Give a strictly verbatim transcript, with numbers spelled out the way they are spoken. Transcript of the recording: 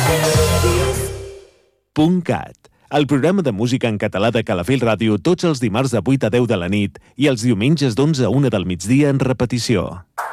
.cat, el programa de música en català de Calafell Ràdio tots els dimarts de vuit a deu de la nit i els diumenges d'onze a una del migdia en repetició.